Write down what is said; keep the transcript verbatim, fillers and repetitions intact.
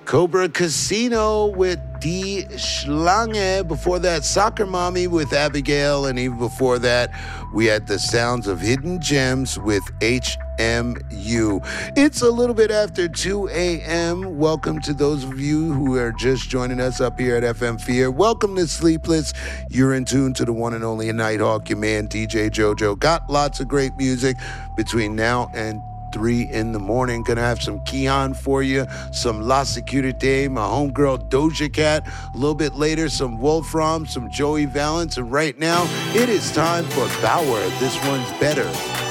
Cobra Casino with Die Schlange. Before that, Soccer Mommy with Abigail. And even before that, we had the sounds of Hidden Gems with H M U. It's a little bit after two a.m. Welcome to those of you who are just joining us up here at F M Fear. Welcome to Sleepless. You're in tune to the one and only Nighthawk, your man, D J Jojo. Got lots of great music between now and three in the morning. Gonna have some Keon for you, some La Securite, my homegirl Doja Cat. A little bit later, some Wolfram, some Joey Valence. And right now, it is time for Bauer. This one's better.